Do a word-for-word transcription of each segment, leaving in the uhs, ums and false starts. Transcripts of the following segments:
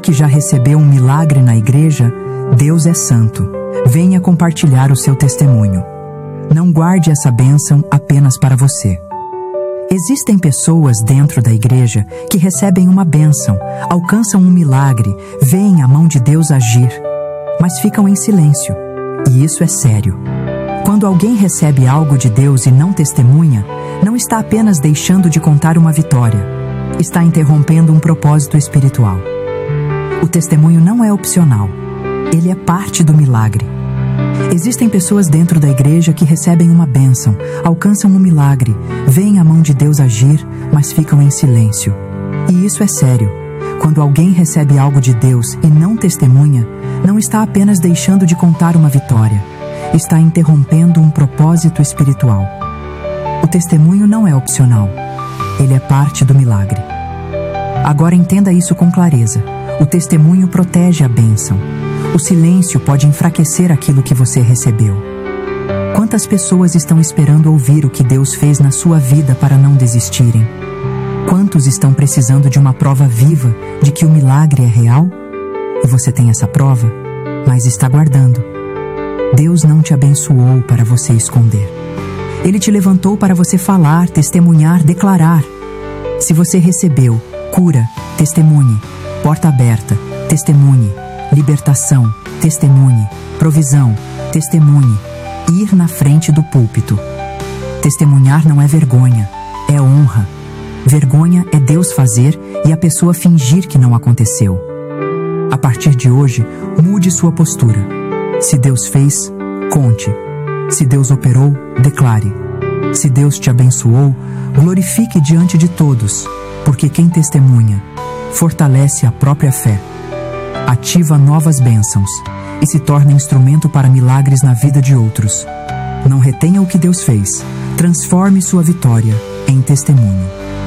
Que já recebeu um milagre na igreja, Deus é santo. Venha compartilhar o seu testemunho. Não guarde essa bênção apenas para você. Existem pessoas dentro da igreja que recebem uma bênção, alcançam um milagre, veem a mão de Deus agir, mas ficam em silêncio. E isso é sério. Quando alguém recebe algo de Deus e não testemunha, não está apenas deixando de contar uma vitória, está interrompendo um propósito espiritual. O testemunho não é opcional, ele é parte do milagre. Existem pessoas dentro da igreja que recebem uma bênção, alcançam um milagre, veem a mão de Deus agir, mas ficam em silêncio. E isso é sério. Quando alguém recebe algo de Deus e não testemunha, não está apenas deixando de contar uma vitória, está interrompendo um propósito espiritual. O testemunho não é opcional, ele é parte do milagre. Agora entenda isso com clareza. O testemunho protege a bênção. O silêncio pode enfraquecer aquilo que você recebeu. Quantas pessoas estão esperando ouvir o que Deus fez na sua vida para não desistirem? Quantos estão precisando de uma prova viva de que o milagre é real? E você tem essa prova, mas está guardando. Deus não te abençoou para você esconder. Ele te levantou para você falar, testemunhar, declarar. Se você recebeu cura, testemunhe. Porta aberta, testemunhe. Libertação, testemunhe. Provisão, testemunhe. Ir na frente do púlpito. Testemunhar não é vergonha, é honra. Vergonha é Deus fazer e a pessoa fingir que não aconteceu. A partir de hoje, mude sua postura. Se Deus fez, conte. Se Deus operou, declare. Se Deus te abençoou, glorifique diante de todos, porque quem testemunha fortalece a própria fé, ativa novas bênçãos e se torna instrumento para milagres na vida de outros. Não retenha o que Deus fez, transforme sua vitória em testemunho.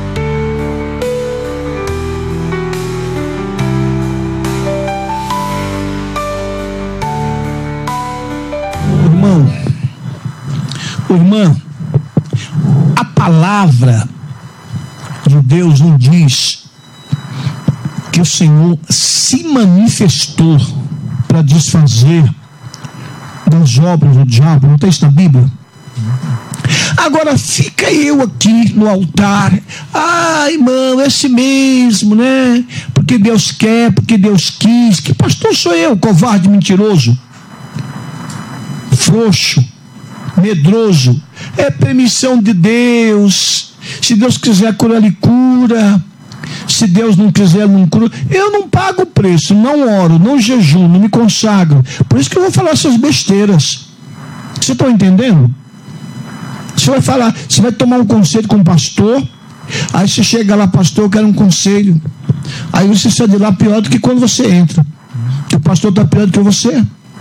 Irmão, irmã, a palavra de Deus nos diz que o Senhor se manifestou para desfazer das obras do diabo. Não está isso na Bíblia? Agora fica eu aqui no altar, ah, irmão, é assim mesmo, né? Porque Deus quer, porque Deus quis. Que pastor sou eu, covarde, mentiroso, frouxo, medroso? É permissão de Deus. Se Deus quiser curar, Ele cura. Se Deus não quiser, não cura. Eu não pago o preço, não oro, não jejuo, não me consagro. Por isso que eu vou falar essas besteiras. Você está entendendo? Você vai falar, você vai tomar um conselho com o pastor. Aí você chega lá, pastor, eu quero um conselho. Aí você sai de lá pior do que quando você entra. Que o pastor está pior do que você.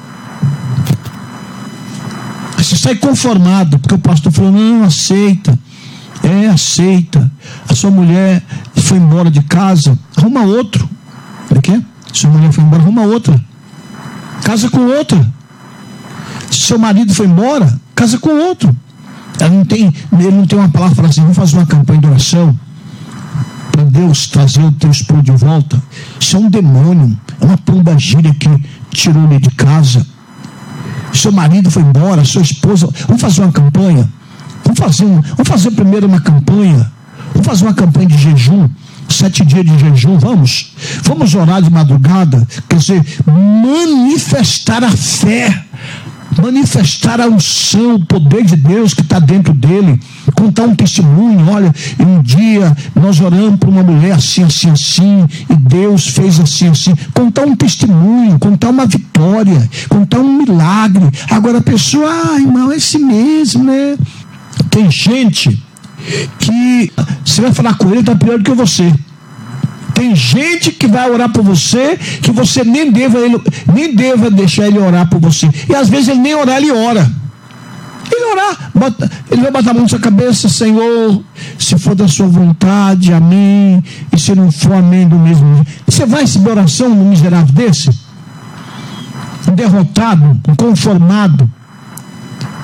Aí você sai conformado, porque o pastor falou, não, aceita. É, aceita. A sua mulher foi embora de casa, arruma outro. O quê? Sua mulher foi embora, arruma outra. Casa com outra. Seu marido foi embora, casa com outro. Ela não tem, ele não tem uma palavra para assim, vamos fazer uma campanha de oração para Deus trazer o teu esposo de volta. Isso é um demônio, é uma pombagira que tirou ele de casa. Seu marido foi embora, sua esposa, vamos fazer uma campanha. Vamos fazer, um, vamos fazer primeiro uma campanha. Vamos fazer uma campanha de jejum. Sete dias de jejum, vamos. Vamos orar de madrugada. Quer dizer, manifestar a fé. Manifestar a unção, o poder de Deus que está dentro dele. Contar um testemunho. Olha, um dia nós oramos para uma mulher assim, assim, assim. E Deus fez assim, assim. Contar um testemunho, contar uma vitória. Contar um milagre. Agora a pessoa, ah, irmão, é esse mesmo, né? Tem gente que você vai falar com ele, está pior do que você. Tem gente que vai orar por você, que você nem deva, ele, nem deva deixar ele orar por você. E às vezes ele nem orar, ele ora. Ele orar, bota, ele vai botar a mão na sua cabeça, Senhor, se for da sua vontade, amém. E se não for, amém do mesmo jeito. Você vai receber oração num miserável desse? Um derrotado, um conformado, que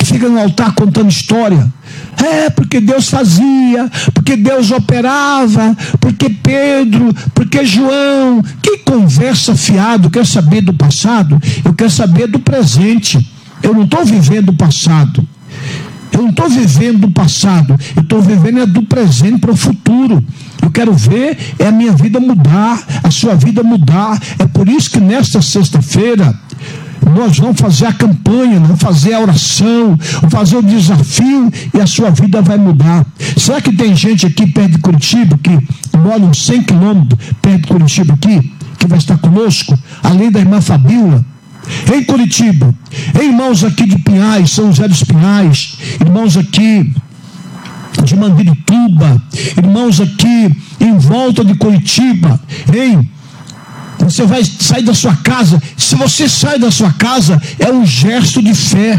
fica no altar contando história. É, porque Deus fazia, porque Deus operava, porque Pedro, porque João. Que conversa fiado. Quer saber do passado? Eu quero saber do presente. Eu não estou vivendo o passado. Eu não estou vivendo o passado. Eu estou vivendo é do presente para o futuro. Eu quero ver é a minha vida mudar, a sua vida mudar. É por isso que nesta sexta-feira nós vamos fazer a campanha, vamos fazer a oração, vamos fazer o desafio e a sua vida vai mudar. Será que tem gente aqui perto de Curitiba, que mora uns cem quilômetros perto de Curitiba aqui, que vai estar conosco, além da irmã Fabíola? Em Curitiba, irmãos aqui de Pinhais, São José dos Pinhais, irmãos aqui de Mandirituba, irmãos aqui em volta de Curitiba, hein? Você vai sair da sua casa. Se você sai da sua casa, é um gesto de fé,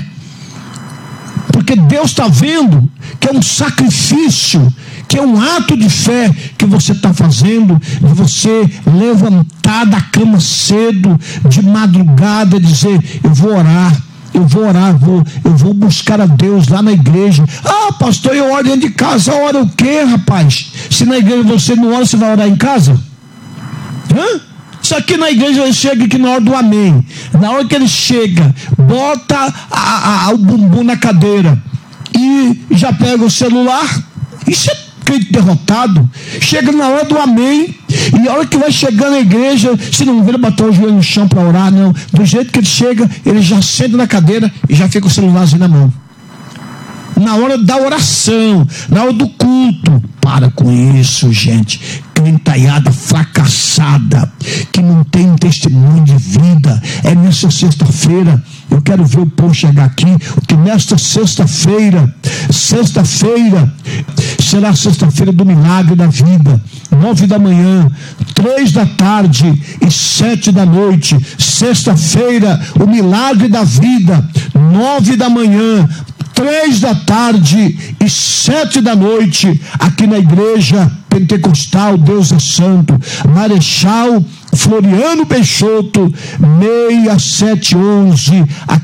porque Deus está vendo que é um sacrifício, que é um ato de fé que você está fazendo, de você levantar da cama cedo, de madrugada, dizer: eu vou orar, eu vou orar, vou, eu vou buscar a Deus lá na igreja. Ah, pastor, eu oro dentro de casa. Ora o quê, rapaz? Se na igreja você não ora, você vai orar em casa? Hã? Só que na igreja ele chega aqui na hora do amém. Na hora que ele chega, bota a, a, o bumbum na cadeira e já pega o celular. Isso é crente derrotado. Chega na hora do amém, e a hora que vai chegar na igreja, se não vira bater o joelho no chão para orar, não. Do jeito que ele chega, ele já senta na cadeira e já fica o celularzinho na mão. Na hora da oração, na hora do culto. Para com isso, gente. Crentaiada fracassada, que não tem um testemunho de vida. É nessa sexta-feira. Eu quero ver o povo chegar aqui, que nesta sexta-feira, sexta-feira, será a sexta-feira do milagre da vida. Nove da manhã, três da tarde e sete da noite. Sexta-feira, o milagre da vida. Nove da manhã, três da tarde e sete da noite, aqui na igreja pentecostal Deus é Santo, Marechal Floriano Peixoto, seis sete onze.